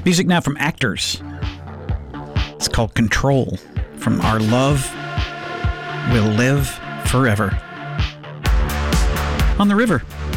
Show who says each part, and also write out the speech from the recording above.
Speaker 1: Music now from Actors. It's called Control, from Our Love Will Live Forever. On the River.